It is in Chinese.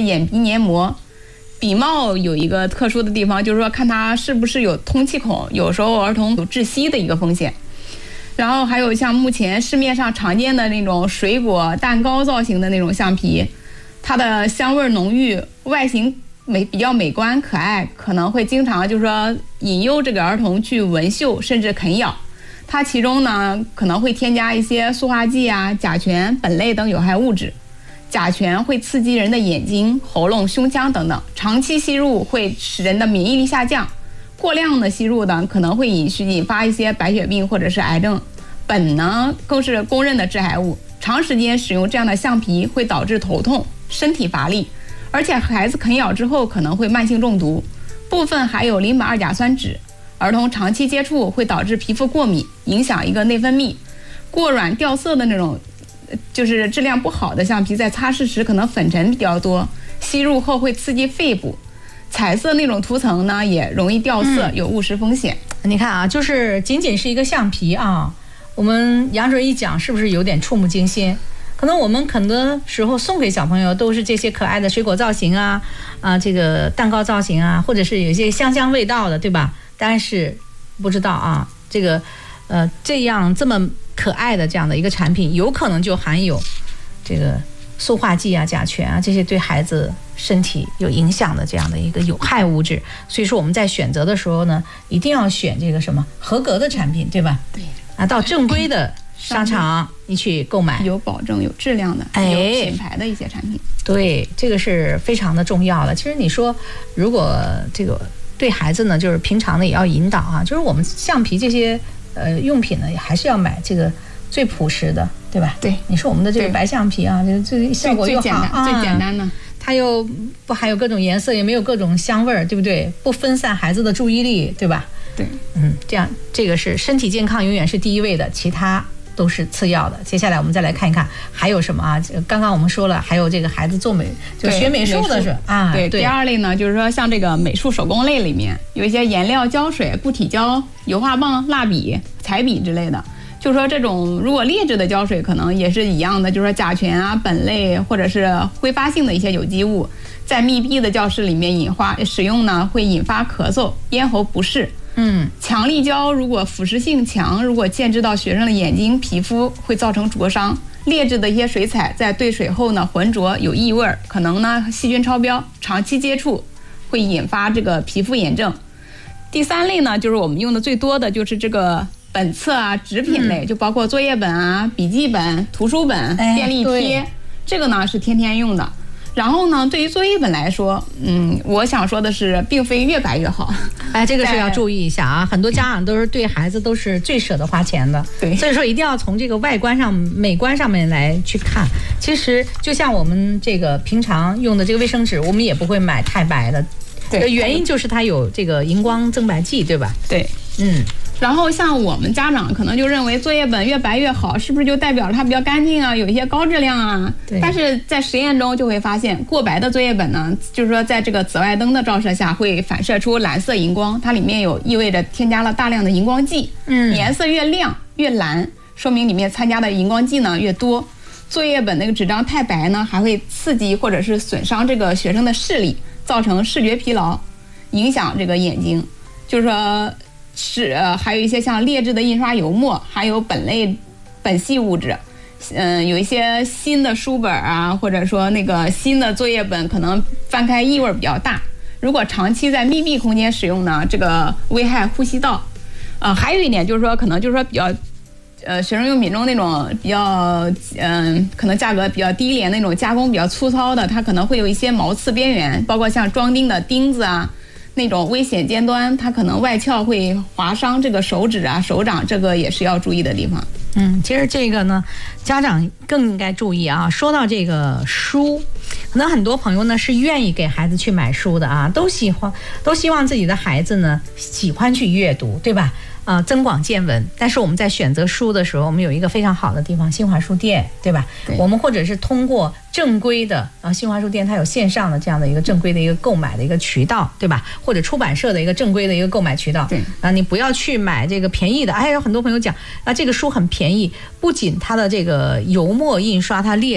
眼鼻黏膜。笔帽有一个特殊的地方，就是说看它是不是有通气孔，有时候儿童有窒息的一个风险。然后还有像目前市面上常见的那种水果蛋糕造型的那种橡皮，它的香味浓郁，外形比较美观可爱，可能会经常就是说引诱这个儿童去闻嗅甚至啃咬。它其中呢可能会添加一些塑化剂啊、甲醛、苯类等有害物质。甲醛会刺激人的眼睛、喉咙、胸腔等等，长期吸入会使人的免疫力下降。过量的吸入呢，可能会引发一些白血病或者是癌症。苯呢，更是公认的致癌物。长时间使用这样的橡皮会导致头痛、身体乏力，而且孩子啃咬之后可能会慢性中毒。部分含有邻苯二甲酸酯，儿童长期接触会导致皮肤过敏，影响一个内分泌。过软掉色的那种。就是质量不好的橡皮，在擦拭时可能粉尘比较多，吸入后会刺激肺部。彩色那种涂层呢，也容易掉色，有误食风险。 你看啊，就是仅仅是一个橡皮啊，我们杨主任一讲，是不是有点触目惊心？可能我们很多时候送给小朋友都是这些可爱的水果造型啊，这个蛋糕造型啊，或者是有一些香味道的，对吧？但是不知道啊，这个这样这么可爱的这样的一个产品，有可能就含有这个塑化剂啊、甲醛啊这些对孩子身体有影响的这样的一个有害物质。所以说我们在选择的时候呢，一定要选这个什么合格的产品，对吧？对啊，到正规的商场你去购买， 有保证、有质量的、有品牌的一些产品。 对，这个是非常的重要的。其实你说，如果这个对孩子呢，就是平常的也要引导啊，就是我们橡皮这些。用品呢，还是要买这个最朴实的，对吧？对，你说我们的这个白橡皮啊，这效果又好， 最简单的， 它又不含有各种颜色，也没有各种香味儿，对不对？不分散孩子的注意力，对吧？ 对， 这样这个是身体健康永远是第一位的，其他都是次要的。接下来我们再来看一看还有什么啊？刚刚我们说了，还有这个孩子做就学美术的是啊， 对。第二类呢，就是说像这个美术手工类里面有一些颜料、胶水、固体胶、油画棒、蜡笔、彩笔之类的。就是说这种如果劣质的胶水可能也是一样的，就是说甲醛啊、苯类或者是挥发性的一些有机物，在密闭的教室里面使用呢，会引发咳嗽、咽喉不适。强力胶如果腐蚀性强，如果溅至到学生的眼睛、皮肤，会造成灼伤。劣质的一些水彩在兑水后呢，浑浊有异味，可能呢细菌超标，长期接触会引发这个皮肤炎症。第三类呢，就是我们用的最多的就是这个本册啊、纸品类，就包括作业本啊、笔记本、图书本、便利贴，这个呢是天天用的。然后呢，对于作业本来说，我想说的是，并非越白越好。 这个是要注意一下啊！很多家长都是对孩子都是最舍得花钱的， 对， 所以说一定要从这个外观上、美观上面来去看。其实就像我们这个平常用的这个卫生纸，我们也不会买太白的，对，原因就是它有这个荧光增白剂，对吧？ 对，然后像我们家长可能就认为作业本越白越好，是不是就代表它比较干净啊，有一些高质量啊？对。但是在实验中就会发现，过白的作业本呢，就是说在这个紫外灯的照射下会反射出蓝色荧光，它里面意味着添加了大量的荧光剂。颜色越亮越蓝，说明里面参加的荧光剂呢越多。作业本那个纸张太白呢，还会刺激或者是损伤这个学生的视力，造成视觉疲劳，影响这个眼睛。就是说。还有一些像劣质的印刷油墨，还有苯系物质，有一些新的书本啊，或者说那个新的作业本，可能翻开异味比较大。如果长期在密闭空间使用呢，这个危害呼吸道。还有一点就是说，可能就是说比较，学生用品中那种比较，可能价格比较低廉那种加工比较粗糙的，它可能会有一些毛刺边缘，包括像装订的钉子啊。那种危险尖端，它可能外壳会划伤这个手指啊、手掌，这个也是要注意的地方。 其实这个呢，家长更应该注意啊。说到这个书，可能很多朋友呢是愿意给孩子去买书的啊，都希望自己的孩子呢喜欢去阅读，对吧？增广见闻。但是我们在选择书的时候，我们有一个非常好的地方，新华书店，对吧？对，我们或者是通过正规的新华书店它有线上的这样的一个正规的一个购买的一个渠道，对吧？或者出版社的一个正规的一个购买渠道。对，你不要去买这个便宜的。有很多朋友讲这个书很便宜，不仅它的这个油墨印刷它劣